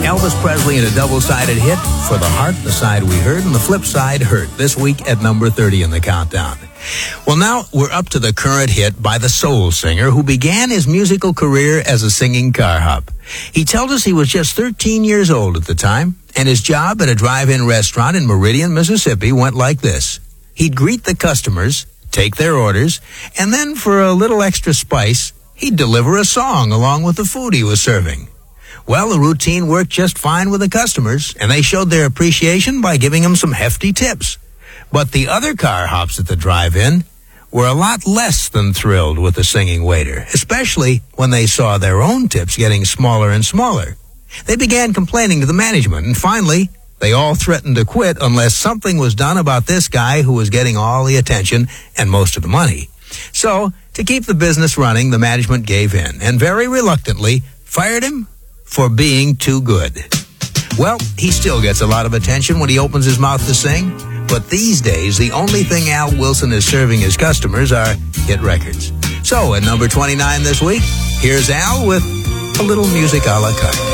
Elvis Presley in a double-sided hit. For the Heart, the side we heard, and the flip side, Hurt, this week at number 30 in the countdown. Well, now we're up to the current hit by the soul singer who began his musical career as a singing car hop. He tells us he was just 13 years old at the time, and his job at a drive-in restaurant in Meridian, Mississippi went like this. He'd greet the customers, take their orders, and then for a little extra spice, he'd deliver a song along with the food he was serving. Well, the routine worked just fine with the customers, and they showed their appreciation by giving him some hefty tips. But the other car hops at the drive-in were a lot less than thrilled with the singing waiter, especially when they saw their own tips getting smaller and smaller. They began complaining to the management, and finally, they all threatened to quit unless something was done about this guy who was getting all the attention and most of the money. So, to keep the business running, the management gave in, and very reluctantly fired him for being too good. Well, he still gets a lot of attention when he opens his mouth to sing, but these days, the only thing Al Wilson is serving his customers are hit records. So, at number 29 this week, here's Al with a little music a la carte.